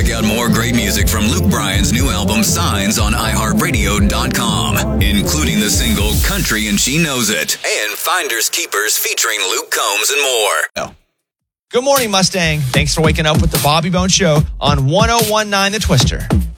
Check out more great music from Luke Bryan's new album Signs on iHeartRadio.com, including the single Country and She Knows It, and Finders Keepers featuring Luke Combs and more. Good morning, Mustang. Thanks for waking up with the Bobby Bone Show on 101.9 The Twister.